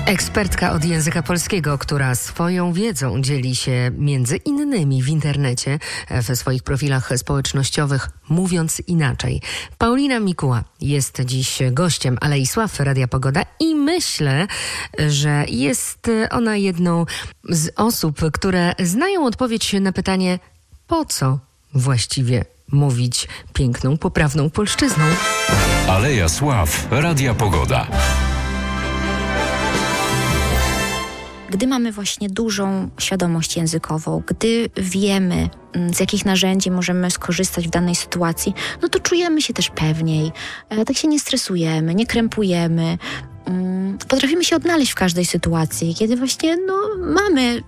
Ekspertka od języka polskiego, która swoją wiedzą dzieli się między innymi w internecie, we swoich profilach społecznościowych, mówiąc inaczej. Paulina Mikuła jest dziś gościem Alei Sław Radia Pogoda i myślę, że jest ona jedną z osób, które znają odpowiedź na pytanie, po co właściwie mówić piękną, poprawną polszczyzną. Aleja Sław Radia Pogoda. Gdy mamy właśnie dużą świadomość językową, gdy wiemy, z jakich narzędzi możemy skorzystać w danej sytuacji, no to czujemy się też pewniej, tak się nie stresujemy, nie krępujemy, potrafimy się odnaleźć w każdej sytuacji, kiedy właśnie mamy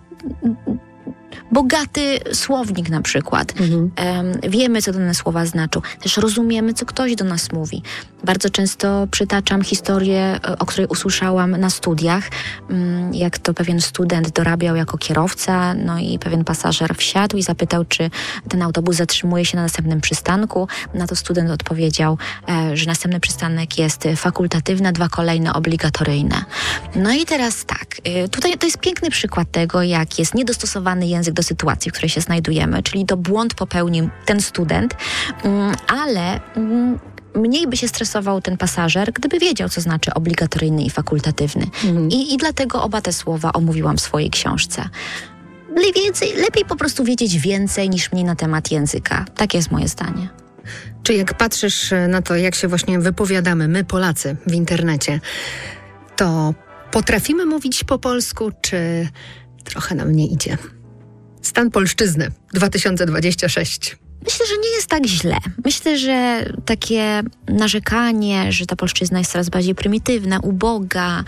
bogaty słownik na przykład. Wiemy, co dane słowa znaczą. Też rozumiemy, co ktoś do nas mówi. Bardzo często przytaczam historię, o której usłyszałam na studiach, jak to pewien student dorabiał jako kierowca, no i pewien pasażer wsiadł i zapytał, czy ten autobus zatrzymuje się na następnym przystanku. Na to student odpowiedział, że następny przystanek jest fakultatywny, 2 kolejne obligatoryjne. No i teraz tak, tutaj to jest piękny przykład tego, jak jest niedostosowany język do sytuacji, w której się znajdujemy, czyli to błąd popełnił ten student, ale mniej by się stresował ten pasażer, gdyby wiedział, co znaczy obligatoryjny i fakultatywny. I dlatego oba te słowa omówiłam w swojej książce. Lepiej po prostu wiedzieć więcej niż mniej na temat języka. Takie jest moje zdanie. Czy jak patrzysz na to, jak się właśnie wypowiadamy, my Polacy w internecie, to potrafimy mówić po polsku, czy trochę nam nie idzie? Stan polszczyzny 2026. Myślę, że nie jest tak źle. Myślę, że takie narzekanie, że ta polszczyzna jest coraz bardziej prymitywna, uboga,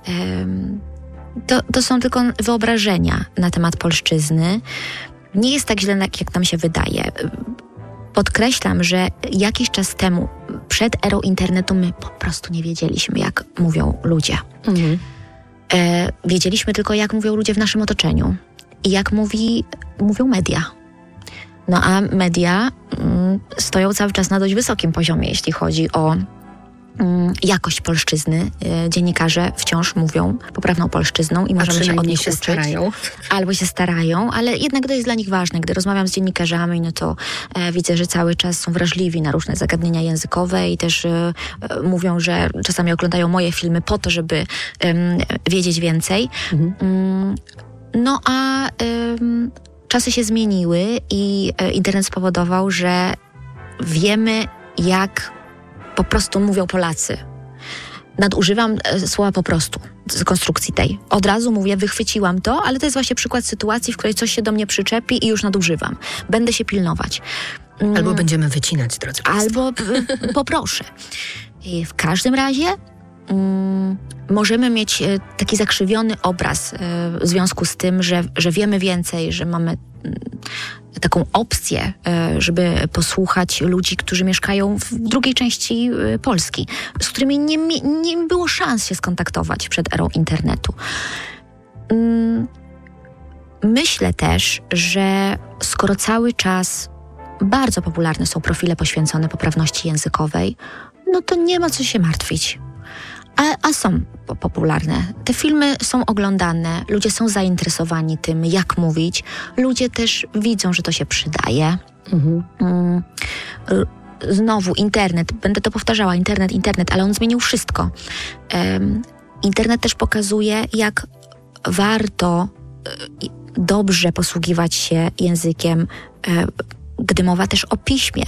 to są tylko wyobrażenia na temat polszczyzny. Nie jest tak źle, jak nam się wydaje. Podkreślam, że jakiś czas temu, przed erą internetu, my po prostu nie wiedzieliśmy, jak mówią ludzie. Wiedzieliśmy tylko, jak mówią ludzie w naszym otoczeniu i jak mówią media. No a media stoją cały czas na dość wysokim poziomie, jeśli chodzi o jakość polszczyzny. Dziennikarze wciąż mówią poprawną polszczyzną i możemy się od nich uczyć. Starają. Albo się starają, ale jednak to jest dla nich ważne. Gdy rozmawiam z dziennikarzami, no to widzę, że cały czas są wrażliwi na różne zagadnienia językowe i też mówią, że czasami oglądają moje filmy po to, żeby wiedzieć więcej. No a czasy się zmieniły i internet spowodował, że wiemy, jak po prostu mówią Polacy. Nadużywam słowa po prostu z konstrukcji tej. Od razu mówię, wychwyciłam to, ale to jest właśnie przykład sytuacji, w której coś się do mnie przyczepi i już nadużywam. Będę się pilnować. Albo będziemy wycinać, drodzy państwo. Albo poproszę. I w każdym razie możemy mieć taki zakrzywiony obraz w związku z tym, że wiemy więcej, że mamy taką opcję, żeby posłuchać ludzi, którzy mieszkają w drugiej części Polski, z którymi nie było szans się skontaktować przed erą internetu. Myślę też, że skoro cały czas bardzo popularne są profile poświęcone poprawności językowej, no to nie ma co się martwić. A są popularne. Te filmy są oglądane, ludzie są zainteresowani tym, jak mówić. Ludzie też widzą, że to się przydaje. Znowu internet, będę to powtarzała, internet, ale on zmienił wszystko. Internet też pokazuje, jak warto dobrze posługiwać się językiem, gdy mowa też o piśmie.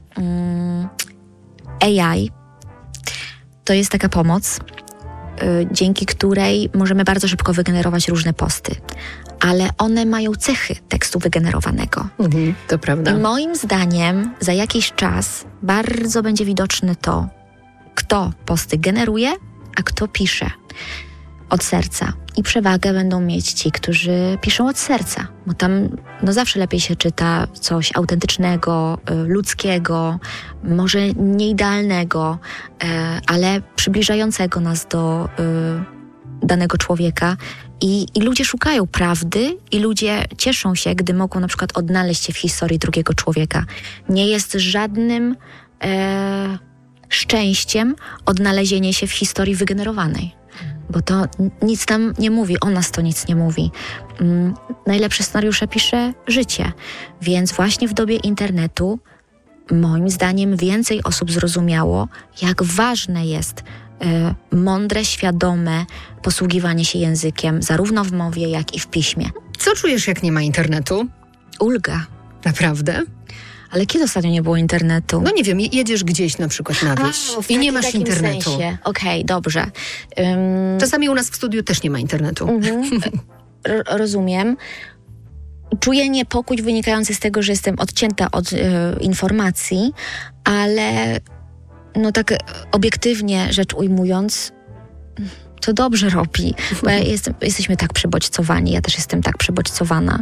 AI to jest taka pomoc, dzięki której możemy bardzo szybko wygenerować różne posty, ale one mają cechy tekstu wygenerowanego. To prawda. I moim zdaniem za jakiś czas bardzo będzie widoczne to, kto posty generuje, a kto pisze od serca. I przewagę będą mieć ci, którzy piszą od serca, bo tam zawsze lepiej się czyta coś autentycznego, ludzkiego, może nieidealnego, ale przybliżającego nas do danego człowieka. I ludzie szukają prawdy i ludzie cieszą się, gdy mogą na przykład odnaleźć się w historii drugiego człowieka. Nie jest żadnym szczęściem odnalezienie się w historii wygenerowanej. bo to nic nam nie mówi, o nas to nic nie mówi. Najlepsze scenariusze pisze życie, więc właśnie w dobie internetu moim zdaniem więcej osób zrozumiało, jak ważne jest mądre, świadome posługiwanie się językiem, zarówno w mowie, jak i w piśmie. Co czujesz, jak nie ma internetu? Ulga. Naprawdę? Ale kiedy ostatnio nie było internetu? No nie wiem, jedziesz gdzieś na przykład na wieś i nie masz internetu. Okej, dobrze. Czasami u nas w studiu też nie ma internetu. Rozumiem. Czuję niepokój wynikający z tego, że jestem odcięta od informacji, ale no tak obiektywnie rzecz ujmując, to dobrze robi, bo jesteśmy tak przebodźcowani, ja też jestem tak przebodźcowana,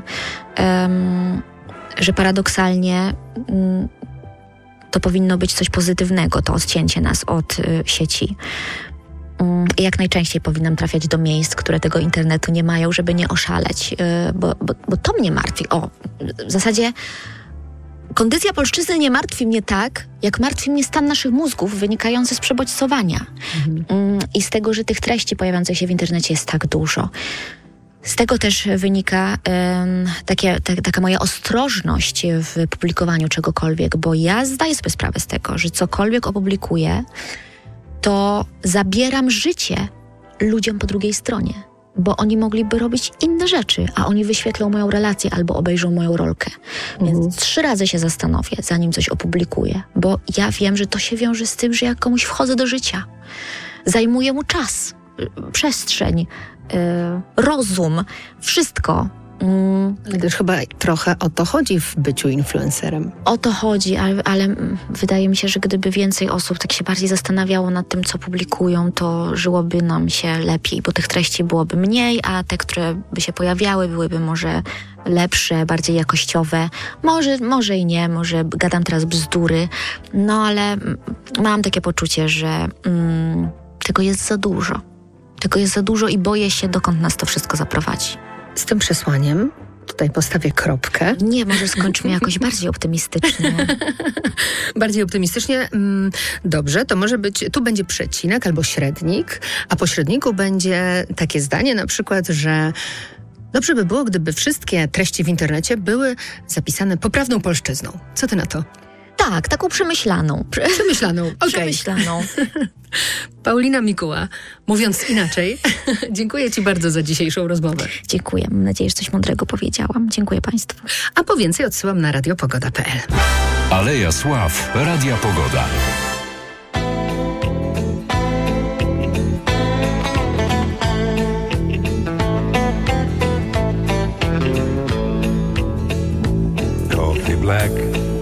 że paradoksalnie to powinno być coś pozytywnego, to odcięcie nas od sieci. Jak najczęściej powinnam trafiać do miejsc, które tego internetu nie mają, żeby nie oszaleć, bo to mnie martwi. W zasadzie kondycja polszczyzny nie martwi mnie tak, jak martwi mnie stan naszych mózgów wynikający z przebodźcowania. I z tego, że tych treści pojawiających się w internecie jest tak dużo. Z tego też wynika taka moja ostrożność w publikowaniu czegokolwiek, bo ja zdaję sobie sprawę z tego, że cokolwiek opublikuję, to zabieram życie ludziom po drugiej stronie, bo oni mogliby robić inne rzeczy, a oni wyświetlą moją relację albo obejrzą moją rolkę. Więc 3 razy się zastanowię, zanim coś opublikuję, bo ja wiem, że to się wiąże z tym, że jak komuś wchodzę do życia, zajmuję mu czas, przestrzeń, rozum, wszystko. Też chyba trochę o to chodzi w byciu influencerem. O to chodzi, ale wydaje mi się, że gdyby więcej osób tak się bardziej zastanawiało nad tym, co publikują, to żyłoby nam się lepiej, bo tych treści byłoby mniej, a te, które by się pojawiały, byłyby może lepsze, bardziej jakościowe. Może i nie, może gadam teraz bzdury, no ale mam takie poczucie, że tego jest za dużo. Tego jest za dużo i boję się, dokąd nas to wszystko zaprowadzi. Z tym przesłaniem tutaj postawię kropkę. Nie, może skończmy jakoś bardziej optymistycznie. Bardziej optymistycznie? Dobrze, to może być, tu będzie przecinek albo średnik, a po średniku będzie takie zdanie na przykład, że dobrze by było, gdyby wszystkie treści w internecie były zapisane poprawną polszczyzną. Co ty na to? Tak, taką przemyślaną. Przemyślaną, okej. Przemyślaną. Paulina Mikuła, mówiąc inaczej, dziękuję ci bardzo za dzisiejszą rozmowę. Dziękuję. Mam nadzieję, że coś mądrego powiedziałam. Dziękuję państwu. A po więcej odsyłam na radiopogoda.pl. Aleja Sław, Radia Pogoda. Coffee black